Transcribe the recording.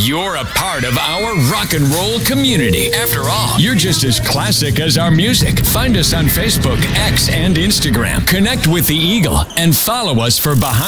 You're a part of our rock and roll community. After all, you're just as classic as our music. Find us on Facebook, X, and Instagram. Connect with the Eagle and follow us for behind